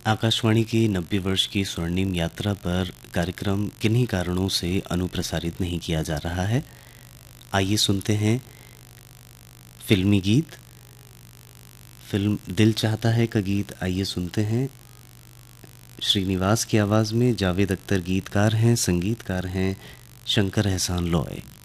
आकाशवाणी की 90 वर्ष की स्वर्णिम यात्रा पर कार्यक्रम किन्हीं कारणों से अनुप्रसारित नहीं किया जा रहा है। आइए सुनते हैं फिल्मी गीत। फिल्म दिल चाहता है का गीत आइए सुनते हैं। श्रीनिवास की आवाज़ में जावेद अख्तर गीतकार हैं, संगीतकार हैं शंकर एहसान लॉय।